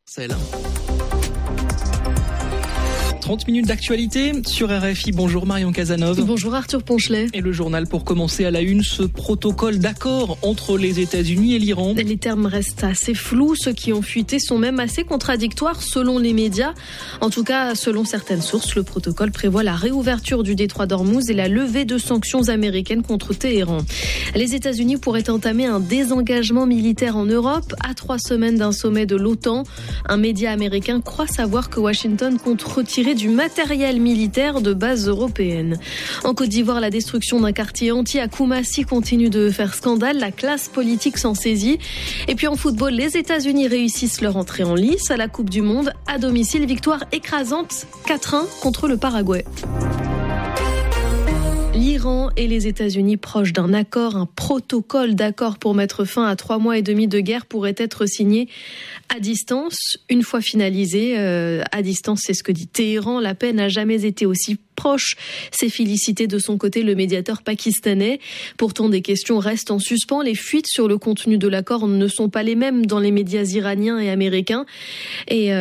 C'est là. 30 minutes d'actualité sur RFI. Bonjour Marion Cazenove. Bonjour Arthur Ponchelet. Et le journal pour commencer à la une, ce protocole d'accord entre les États-Unis et l'Iran. Les termes restent assez flous. Ceux qui ont fuité sont même assez contradictoires selon les médias. En tout cas, selon certaines sources, le protocole prévoit la réouverture du détroit d'Ormuz et la levée de sanctions américaines contre Téhéran. Les États-Unis pourraient entamer un désengagement militaire en Europe à 3 semaines d'un sommet de l'OTAN. Un média américain croit savoir que Washington compte retirer du matériel militaire de bases européennes. En Côte d'Ivoire, la destruction d'un quartier entier à Koumassi continue de faire scandale. La classe politique s'en saisit. Et puis en football, les États-Unis réussissent leur entrée en lice à la Coupe du Monde. À domicile, victoire écrasante 4-1 contre le Paraguay. L'Iran et les États-Unis proches d'un accord, un protocole d'accord pour mettre fin à 3 mois et demi de guerre pourrait être signé à distance. Une fois finalisé, à distance, c'est ce que dit Téhéran. La paix n'a jamais été aussi proche, s'est félicité de son côté le médiateur pakistanais. Pourtant, des questions restent en suspens. Les fuites sur le contenu de l'accord ne sont pas les mêmes dans les médias iraniens et américains. Et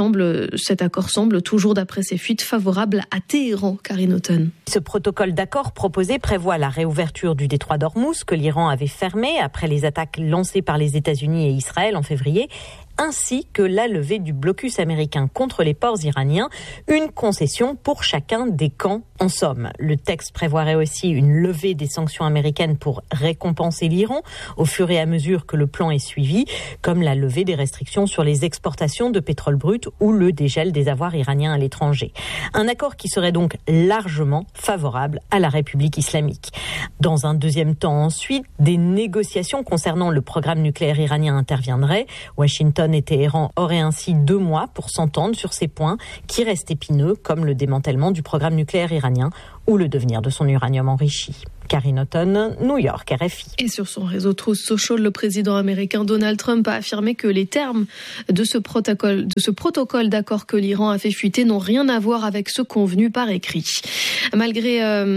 cet accord semble, toujours d'après ces fuites, favorable à Téhéran, Karine Auton. Ce protocole d'accord proposé prévoit la réouverture du détroit d'Ormuz que l'Iran avait fermé après les attaques lancées par les États-Unis et Israël en février, ainsi que la levée du blocus américain contre les ports iraniens, une concession pour chacun des camps. En somme, le texte prévoirait aussi une levée des sanctions américaines pour récompenser l'Iran au fur et à mesure que le plan est suivi, comme la levée des restrictions sur les exportations de pétrole brut ou le dégel des avoirs iraniens à l'étranger. Un accord qui serait donc largement favorable à la République islamique. Dans un deuxième temps ensuite, des négociations concernant le programme nucléaire iranien interviendraient. Washington et Téhéran auraient ainsi 2 mois pour s'entendre sur ces points qui restent épineux, comme le démantèlement du programme nucléaire iranien ou le devenir de son uranium enrichi. Karine Auton, New York, RFI. Et sur son réseau Truth Social, le président américain Donald Trump a affirmé que les termes de ce protocole d'accord que l'Iran a fait fuiter n'ont rien à voir avec ce convenu par écrit. Malgré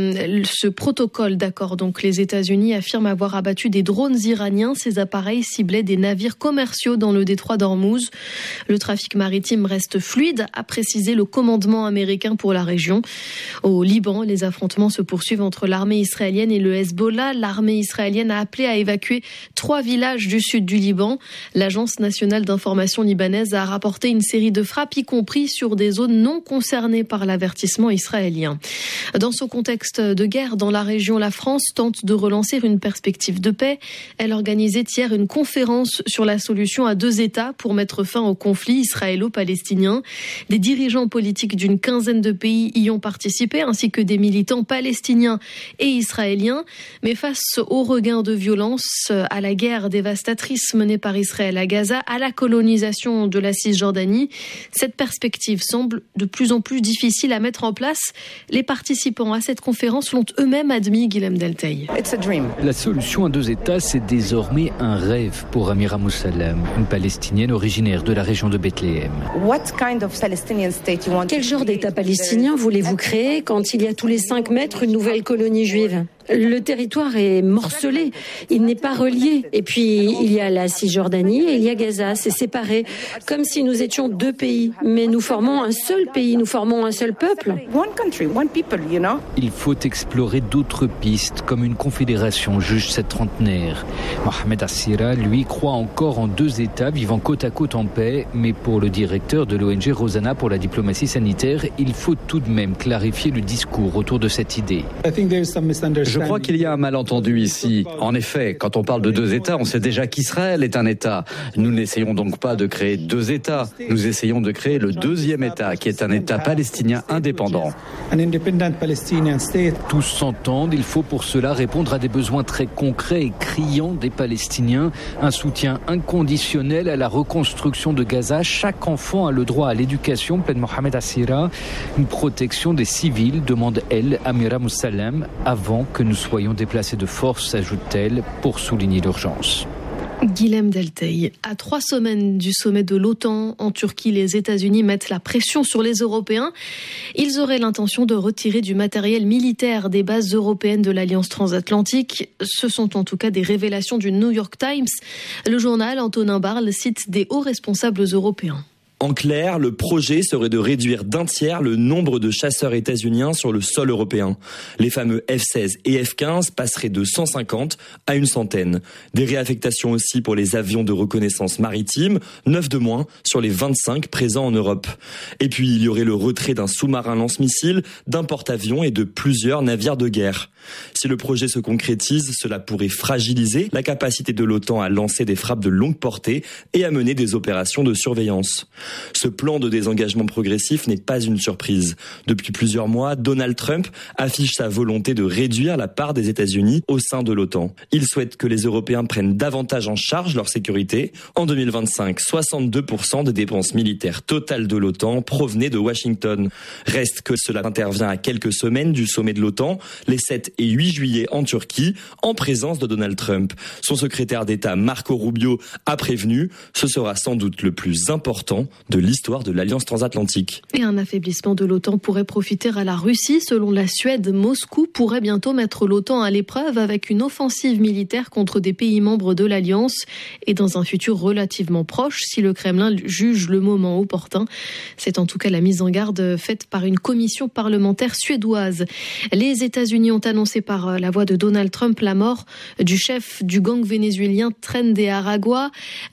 ce protocole d'accord, donc les États-Unis affirment avoir abattu des drones iraniens. Ces appareils ciblaient des navires commerciaux dans le détroit d'Ormuz. Le trafic maritime reste fluide, a précisé le commandement américain pour la région. Au Liban, les affrontements se poursuivent entre l'armée israélienne et le Hezbollah. L'armée israélienne a appelé à évacuer 3 villages du sud du Liban. L'Agence nationale d'information libanaise a rapporté une série de frappes, y compris sur des zones non concernées par l'avertissement israélien. Dans ce contexte de guerre dans la région, la France tente de relancer une perspective de paix. Elle organisait hier une conférence sur la solution à 2 États pour mettre fin au conflit israélo-palestinien. Des dirigeants politiques d'une quinzaine de pays y ont participé, ainsi que des militants palestiniens et israéliens. Mais face au regain de violence, à la guerre dévastatrice menée par Israël à Gaza, à la colonisation de la Cisjordanie, cette perspective semble de plus en plus difficile à mettre en place. Les participants à cette conférence l'ont eux-mêmes admis, Guilhem Delteil. La solution à 2 États, c'est désormais un rêve pour Amira Moussalem, une Palestinienne originaire de la région de Bethléem. Quel genre d'État palestinien voulez-vous créer quand il y a tous les 5 mètres une nouvelle colonie juive ? Le territoire est morcelé, il n'est pas relié. Et puis, il y a la Cisjordanie et il y a Gaza, c'est séparé, comme si nous étions 2 pays. Mais nous formons un seul pays, nous formons un seul peuple. Il faut explorer d'autres pistes, comme une confédération, juge cette trentenaire. Mohamed Assira, lui, croit encore en 2 États vivant côte à côte en paix. Mais pour le directeur de l'ONG Rosanna pour la diplomatie sanitaire, il faut tout de même clarifier le discours autour de cette idée. Je crois qu'il y a un malentendu ici. En effet, quand on parle de 2 États, on sait déjà qu'Israël est un État. Nous n'essayons donc pas de créer 2 États. Nous essayons de créer le 2e État, qui est un État palestinien indépendant. Tous s'entendent, il faut pour cela répondre à des besoins très concrets et criants des Palestiniens. Un soutien inconditionnel à la reconstruction de Gaza. Chaque enfant a le droit à l'éducation, plaide Mohamed Assira. Une protection des civils, demande elle, Amira Moussalem, avant que nous soyons déplacés de force, ajoute-t-elle, pour souligner l'urgence. Guilhem Delteil. À 3 semaines du sommet de l'OTAN en Turquie, les États-Unis mettent la pression sur les Européens. Ils auraient l'intention de retirer du matériel militaire des bases européennes de l'Alliance transatlantique. Ce sont en tout cas des révélations du New York Times. Le journal Antonin Barle cite des hauts responsables européens. En clair, le projet serait de réduire d'un tiers le nombre de chasseurs états-uniens sur le sol européen. Les fameux F-16 et F-15 passeraient de 150 à une centaine. Des réaffectations aussi pour les avions de reconnaissance maritime, 9 de moins sur les 25 présents en Europe. Et puis il y aurait le retrait d'un sous-marin lance-missiles, d'un porte-avions et de plusieurs navires de guerre. Si le projet se concrétise, cela pourrait fragiliser la capacité de l'OTAN à lancer des frappes de longue portée et à mener des opérations de surveillance. Ce plan de désengagement progressif n'est pas une surprise. Depuis plusieurs mois, Donald Trump affiche sa volonté de réduire la part des États-Unis au sein de l'OTAN. Il souhaite que les Européens prennent davantage en charge leur sécurité. En 2025, 62% des dépenses militaires totales de l'OTAN provenaient de Washington. Reste que cela intervient à quelques semaines du sommet de l'OTAN, les 7 et 8 juillet en Turquie, en présence de Donald Trump. Son secrétaire d'État Marco Rubio a prévenu, ce sera sans doute le plus important de l'histoire de l'Alliance transatlantique. Et un affaiblissement de l'OTAN pourrait profiter à la Russie. Selon la Suède, Moscou pourrait bientôt mettre l'OTAN à l'épreuve avec une offensive militaire contre des pays membres de l'Alliance et dans un futur relativement proche, si le Kremlin juge le moment opportun. C'est en tout cas la mise en garde faite par une commission parlementaire suédoise. Les États-Unis ont annoncé par la voix de Donald Trump la mort du chef du gang vénézuélien Tren de Aragua.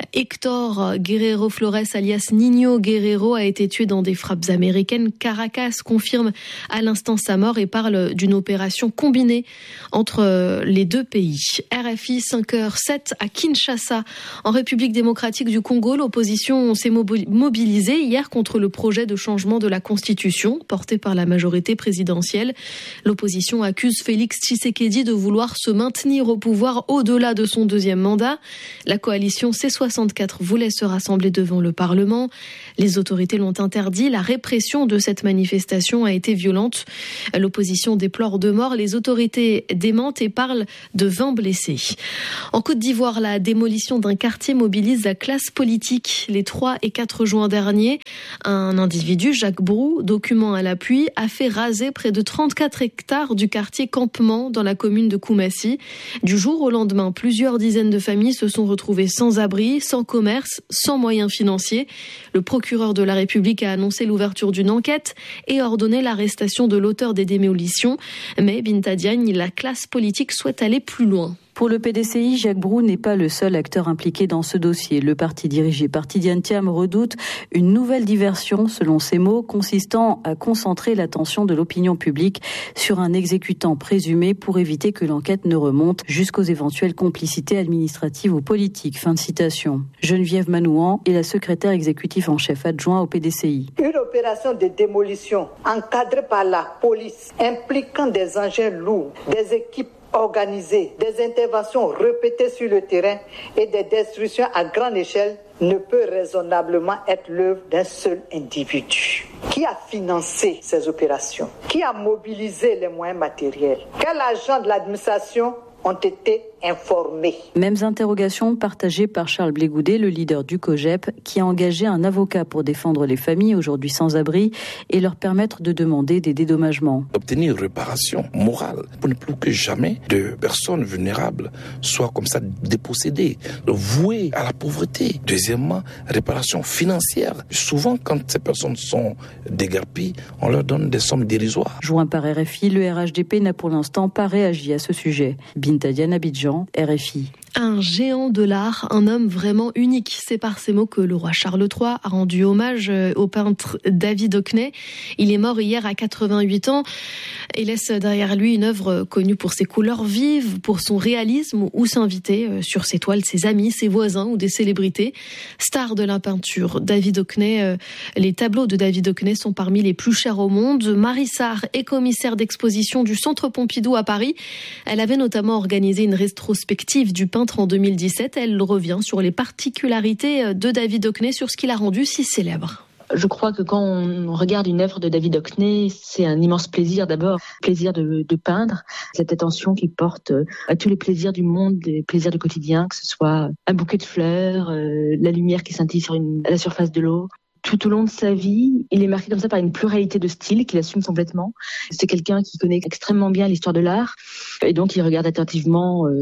Héctor Guerrero Flores, alias Niño Guerrero, a été tué dans des frappes américaines. Caracas confirme à l'instant sa mort et parle d'une opération combinée entre les deux pays. RFI 5h07 à Kinshasa, en République démocratique du Congo. L'opposition s'est mobilisée hier contre le projet de changement de la Constitution porté par la majorité présidentielle. L'opposition accuse Félix Tshisekedi de vouloir se maintenir au pouvoir au-delà de son deuxième mandat. La coalition C64 voulait se rassembler devant le Parlement. Les autorités l'ont interdit. La répression de cette manifestation a été violente. L'opposition déplore 2 morts. Les autorités démentent et parlent de 20 blessés. En Côte d'Ivoire, la démolition d'un quartier mobilise la classe politique. Les 3 et 4 juin dernier, un individu, Jacques Brou, document à l'appui, a fait raser près de 34 hectares du quartier Campement dans la commune de Koumassi. Du jour au lendemain, plusieurs dizaines de familles se sont retrouvées sans abri, sans commerce, sans moyens financiers. Le procureur de la République a annoncé l'ouverture d'une enquête et ordonné l'arrestation de l'auteur des démolitions. Mais Binta Diagne, la classe politique souhaite aller plus loin. Pour le PDCI, Jacques Brou n'est pas le seul acteur impliqué dans ce dossier. Le parti dirigé par Tidiane Thiam redoute une nouvelle diversion, selon ses mots, consistant à concentrer l'attention de l'opinion publique sur un exécutant présumé pour éviter que l'enquête ne remonte jusqu'aux éventuelles complicités administratives ou politiques. Fin de citation. Geneviève Manouan est la secrétaire exécutive en chef adjoint au PDCI. Une opération de démolition encadrée par la police, impliquant des engins lourds, des équipes organisées, des interventions répétées sur le terrain et des destructions à grande échelle ne peut raisonnablement être l'œuvre d'un seul individu. Qui a financé ces opérations? Qui a mobilisé les moyens matériels? Quel agent de l'administration ont été informés. Mêmes interrogations partagées par Charles Blégoudet, le leader du COJEP, qui a engagé un avocat pour défendre les familles aujourd'hui sans abri et leur permettre de demander des dédommagements. Obtenir une réparation morale pour ne plus que jamais de personnes vulnérables soient comme ça dépossédées, vouées à la pauvreté. Deuxièmement, réparation financière. Souvent, quand ces personnes sont déguerpies, on leur donne des sommes dérisoires. Joint par RFI, le RHDP n'a pour l'instant pas réagi à ce sujet. Binta Diagne, Abidjan, RFI. Un géant de l'art, un homme vraiment unique. C'est par ces mots que le roi Charles III a rendu hommage au peintre David Hockney. Il est mort hier à 88 ans et laisse derrière lui une œuvre connue pour ses couleurs vives, pour son réalisme, où s'invitaient sur ses toiles ses amis, ses voisins ou des célébrités. Star de la peinture, David Hockney, les tableaux de David Hockney sont parmi les plus chers au monde. Marie Sarr est commissaire d'exposition du Centre Pompidou à Paris. Elle avait notamment organisé une rétrospective du peintre en 2017. Elle revient sur les particularités de David Hockney, sur ce qui l'a rendu si célèbre. Je crois que quand on regarde une œuvre de David Hockney, c'est un immense plaisir d'abord, plaisir de peindre, cette attention qu'il porte à tous les plaisirs du monde, les plaisirs du quotidien, que ce soit un bouquet de fleurs, la lumière qui scintille à la surface de l'eau. Tout au long de sa vie, il est marqué comme ça par une pluralité de styles qu'il assume complètement. C'est quelqu'un qui connaît extrêmement bien l'histoire de l'art et donc il regarde attentivement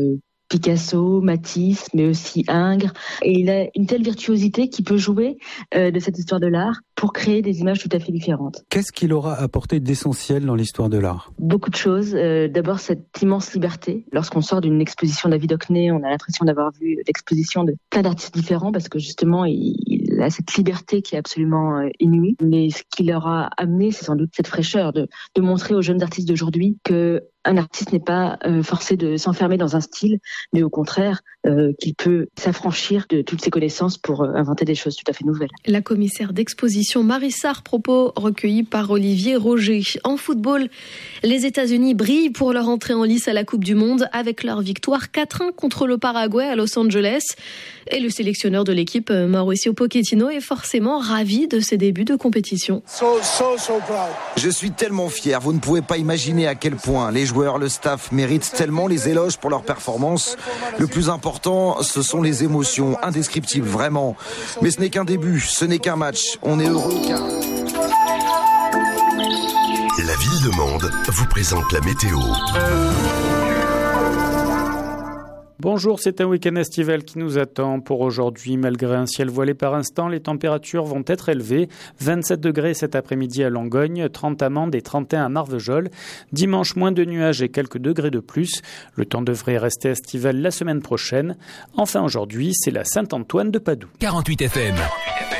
Picasso, Matisse, mais aussi Ingres. Et il a une telle virtuosité qu'il peut jouer de cette histoire de l'art pour créer des images tout à fait différentes. Qu'est-ce qu'il aura apporté d'essentiel dans l'histoire de l'art ? Beaucoup de choses. D'abord, cette immense liberté. Lorsqu'on sort d'une exposition de David Hockney, on a l'impression d'avoir vu l'exposition de plein d'artistes différents parce que justement, il a cette liberté qui est absolument inouïe. Mais ce qui leur a amené, c'est sans doute cette fraîcheur de montrer aux jeunes artistes d'aujourd'hui que un artiste n'est pas forcé de s'enfermer dans un style, mais au contraire, qu'il peut s'affranchir de toutes ses connaissances pour inventer des choses tout à fait nouvelles. La commissaire d'exposition Marie Sarr, propos recueillis par Olivier Roger. En football, les États-Unis brillent pour leur entrée en lice à la Coupe du Monde avec leur victoire 4-1 contre le Paraguay à Los Angeles. Et le sélectionneur de l'équipe, Mauricio Pochettino, est forcément ravi de ses débuts de compétition. Je suis tellement fier, vous ne pouvez pas imaginer à quel point les joueurs, le staff méritent tellement les éloges pour leur performance. Le plus important, ce sont les émotions indescriptibles, vraiment. Mais ce n'est qu'un début, ce n'est qu'un match. On est heureux car... La Ville de Mende vous présente la météo. Bonjour, c'est un week-end estival qui nous attend. Pour aujourd'hui, malgré un ciel voilé par instant, les températures vont être élevées. 27 degrés cet après-midi à Langogne, 30 à Mende et 31 à Marvejols. Dimanche, moins de nuages et quelques degrés de plus. Le temps devrait rester estival la semaine prochaine. Enfin aujourd'hui, c'est la Saint-Antoine de Padoue. 48 FM.